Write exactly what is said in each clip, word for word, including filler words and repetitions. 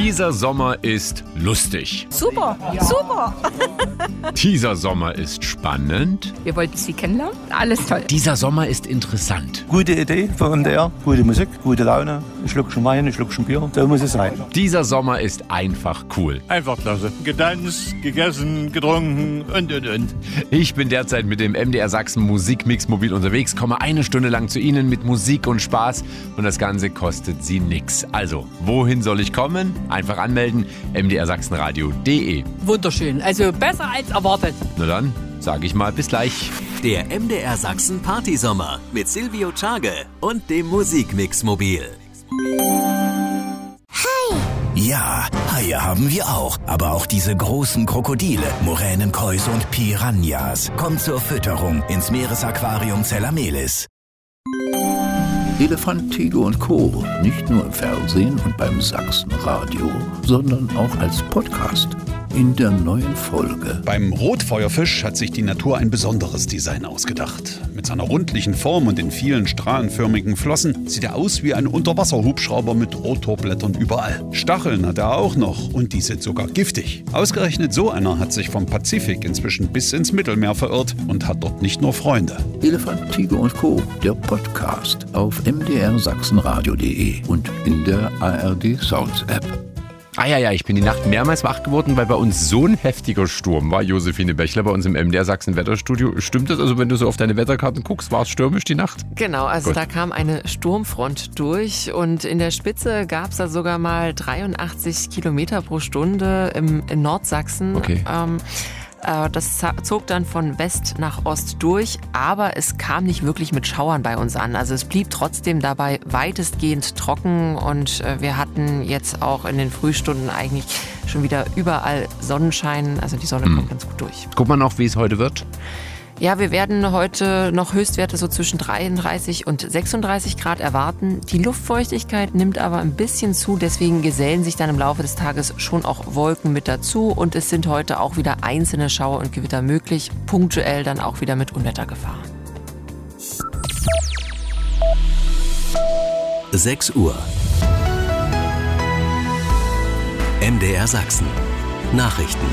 Dieser Sommer ist lustig. Super, super. Dieser Sommer ist spannend. Wir wollten Sie kennenlernen. Alles toll. Dieser Sommer ist interessant. Gute Idee von M D R, gute Musik, gute Laune, ein Schluckchen Wein, ein Schluckchen Bier, so muss es sein. Dieser Sommer ist einfach cool. Einfach klasse. Getanzt, gegessen, getrunken und, und, und. Ich bin derzeit mit dem M D R Sachsen Musikmix mobil unterwegs, komme eine Stunde lang zu Ihnen mit Musik und Spaß und das Ganze kostet Sie nix. Also, wohin soll ich kommen? Einfach anmelden, m d r sachsenradio punkt d e. Wunderschön, also besser als erwartet. Na dann, sage ich mal, bis gleich. Der M D R Sachsen Partysommer mit Silvio Tschage und dem Musikmix mobil. Ja, Haie haben wir auch, aber auch diese großen Krokodile, Moränenkäuse und Piranhas. Kommt zur Fütterung ins Meeresaquarium Zellamelis. Elefant, Tiger und Co. Nicht nur im Fernsehen und beim Sachsenradio, sondern auch als Podcast. In der neuen Folge. Beim Rotfeuerfisch hat sich die Natur ein besonderes Design ausgedacht. Mit seiner rundlichen Form und den vielen strahlenförmigen Flossen sieht er aus wie ein Unterwasserhubschrauber mit Rotorblättern überall. Stacheln hat er auch noch und die sind sogar giftig. Ausgerechnet so einer hat sich vom Pazifik inzwischen bis ins Mittelmeer verirrt und hat dort nicht nur Freunde. Elefant, Tiger und Co. Der Podcast auf m d r sachsenradio punkt d e und in der A R D Sounds App. Ah ja, ja, ich bin die Nacht mehrmals wach geworden, weil bei uns so ein heftiger Sturm war. Josephine Bächler bei uns im M D R Sachsen Wetterstudio. Stimmt das? Also wenn du so auf deine Wetterkarten guckst, war es stürmisch die Nacht? Genau, also Gut. Da kam eine Sturmfront durch und in der Spitze gab es da sogar mal dreiundachtzig Kilometer pro Stunde im, in Nordsachsen. Okay. Ähm, Das zog dann von West nach Ost durch, aber es kam nicht wirklich mit Schauern bei uns an. Also es blieb trotzdem dabei weitestgehend trocken und wir hatten jetzt auch in den Frühstunden eigentlich schon wieder überall Sonnenschein. Also die Sonne hm. kommt ganz gut durch. Guck mal noch, wie es heute wird. Ja, wir werden heute noch Höchstwerte so zwischen dreiunddreißig und sechsunddreißig Grad erwarten. Die Luftfeuchtigkeit nimmt aber ein bisschen zu, deswegen gesellen sich dann im Laufe des Tages schon auch Wolken mit dazu und es sind heute auch wieder einzelne Schauer und Gewitter möglich, punktuell dann auch wieder mit Unwettergefahr. sechs Uhr. M D R Sachsen. Nachrichten.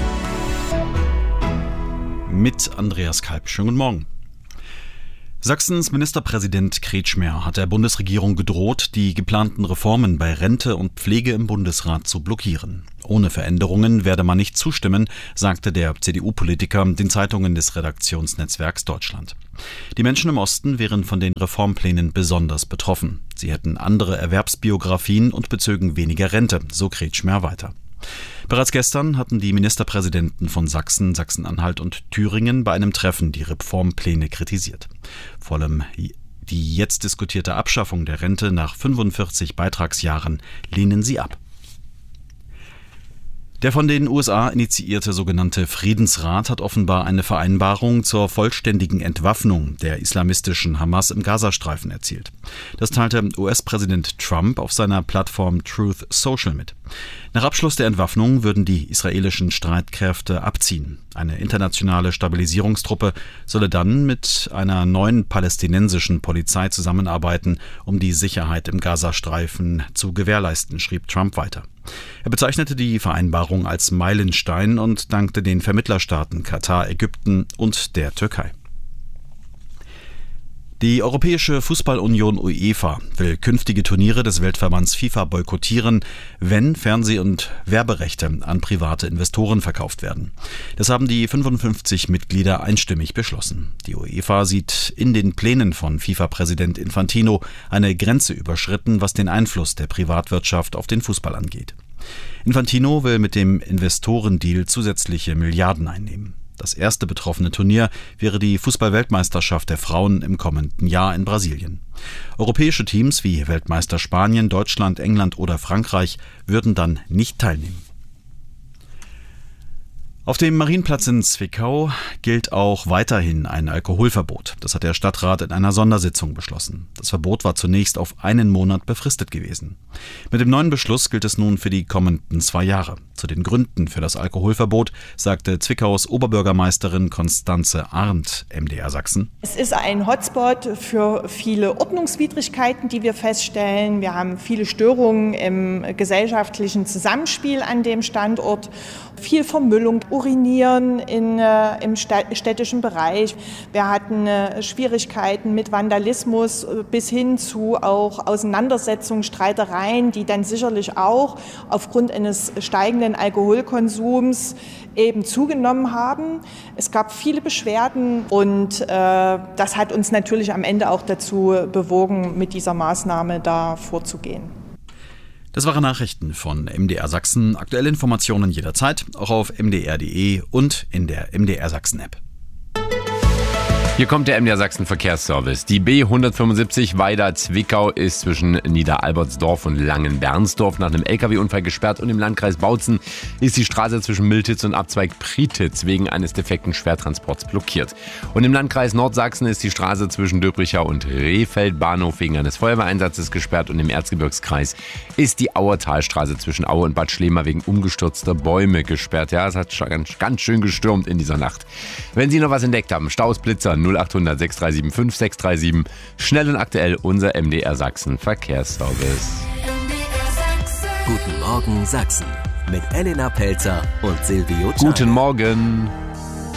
Mit Andreas Kalb. Schönen guten Morgen. Sachsens Ministerpräsident Kretschmer hat der Bundesregierung gedroht, die geplanten Reformen bei Rente und Pflege im Bundesrat zu blockieren. Ohne Veränderungen werde man nicht zustimmen, sagte der C D U-Politiker den Zeitungen des Redaktionsnetzwerks Deutschland. Die Menschen im Osten wären von den Reformplänen besonders betroffen. Sie hätten andere Erwerbsbiografien und bezögen weniger Rente, so Kretschmer weiter. Bereits gestern hatten die Ministerpräsidenten von Sachsen, Sachsen-Anhalt und Thüringen bei einem Treffen die Reformpläne kritisiert. Vor allem die jetzt diskutierte Abschaffung der Rente nach fünfundvierzig Beitragsjahren lehnen sie ab. Der von den U S A initiierte sogenannte Friedensrat hat offenbar eine Vereinbarung zur vollständigen Entwaffnung der islamistischen Hamas im Gazastreifen erzielt. Das teilte U S-Präsident Trump auf seiner Plattform Truth Social mit. Nach Abschluss der Entwaffnung würden die israelischen Streitkräfte abziehen. Eine internationale Stabilisierungstruppe solle dann mit einer neuen palästinensischen Polizei zusammenarbeiten, um die Sicherheit im Gazastreifen zu gewährleisten, schrieb Trump weiter. Er bezeichnete die Vereinbarung als Meilenstein und dankte den Vermittlerstaaten Katar, Ägypten und der Türkei. Die Europäische Fußballunion UEFA will künftige Turniere des Weltverbands FIFA boykottieren, wenn Fernseh- und Werberechte an private Investoren verkauft werden. Das haben die fünfundfünfzig Mitglieder einstimmig beschlossen. Die UEFA sieht in den Plänen von FIFA-Präsident Infantino eine Grenze überschritten, was den Einfluss der Privatwirtschaft auf den Fußball angeht. Infantino will mit dem Investorendeal zusätzliche Milliarden einnehmen. Das erste betroffene Turnier wäre die Fußball-Weltmeisterschaft der Frauen im kommenden Jahr in Brasilien. Europäische Teams wie Weltmeister Spanien, Deutschland, England oder Frankreich würden dann nicht teilnehmen. Auf dem Marienplatz in Zwickau gilt auch weiterhin ein Alkoholverbot. Das hat der Stadtrat in einer Sondersitzung beschlossen. Das Verbot war zunächst auf einen Monat befristet gewesen. Mit dem neuen Beschluss gilt es nun für die kommenden zwei Jahre. Zu den Gründen für das Alkoholverbot sagte Zwickaus Oberbürgermeisterin Konstanze Arndt, M D R Sachsen. Es ist ein Hotspot für viele Ordnungswidrigkeiten, die wir feststellen. Wir haben viele Störungen im gesellschaftlichen Zusammenspiel an dem Standort. Viel Vermüllung, Urinieren in, äh, im städtischen Bereich. Wir hatten äh, Schwierigkeiten mit Vandalismus äh, bis hin zu auch Auseinandersetzungen, Streitereien, die dann sicherlich auch aufgrund eines steigenden Alkoholkonsums eben zugenommen haben. Es gab viele Beschwerden und äh, das hat uns natürlich am Ende auch dazu bewogen, mit dieser Maßnahme da vorzugehen. Das waren Nachrichten von M D R Sachsen. Aktuelle Informationen jederzeit, auch auf m d r punkt d e und in der M D R Sachsen App. Hier kommt der M D R Sachsen Verkehrsservice. Die B hundertfünfundsiebzig Weida-Zwickau ist zwischen Niederalbertsdorf und Langenbernsdorf nach einem L K W-Unfall gesperrt und im Landkreis Bautzen ist die Straße zwischen Miltitz und Abzweig Prietitz wegen eines defekten Schwertransports blockiert. Und im Landkreis Nordsachsen ist die Straße zwischen Döbricher und Rehfeld Bahnhof wegen eines Feuerwehreinsatzes gesperrt und im Erzgebirgskreis ist die Auertalstraße zwischen Aue und Bad Schlema wegen umgestürzter Bäume gesperrt. Ja, es hat ganz, ganz schön gestürmt in dieser Nacht. Wenn Sie noch was entdeckt haben, Staus, Blitzer, null achthundert sechs drei sieben fünf sechs drei sieben. Schnell und aktuell unser M D R Sachsen Verkehrsservice. Guten Morgen Sachsen mit Elena Pelzer und Silvio Czarne. Guten Morgen.